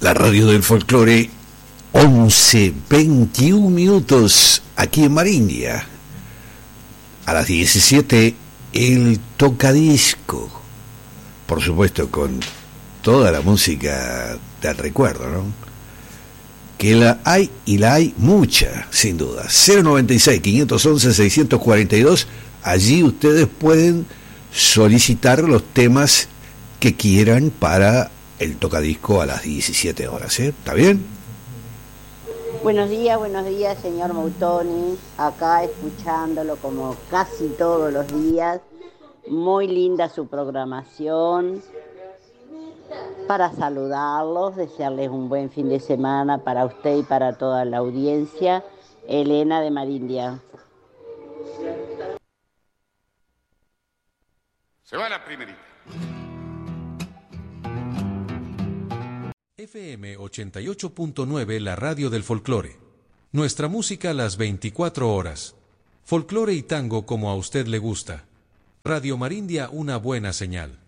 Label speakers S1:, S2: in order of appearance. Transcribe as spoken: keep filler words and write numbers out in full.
S1: La radio del folclore, once veintiún minutos, aquí en Marindia. A las diecisiete, el tocadisco. Por supuesto, con toda la música del recuerdo, ¿no? Que la hay, y la hay mucha, sin duda. cero noventa y seis, quinientos once, seiscientos cuarenta y dos. Allí ustedes pueden solicitar los temas que quieran para el tocadisco a las diecisiete horas, ¿eh? ¿Está bien?
S2: Buenos días, buenos días, señor Moutoni. Acá escuchándolo como casi todos los días. Muy linda su programación. Para saludarlos, desearles un buen fin de semana para usted y para toda la audiencia. Elena de Marindia.
S3: Se va la primerita.
S4: F M ochenta y ocho punto nueve, la radio del folclore. Nuestra música a las veinticuatro horas. Folclore y tango como a usted le gusta. Radio Marindia, una buena señal.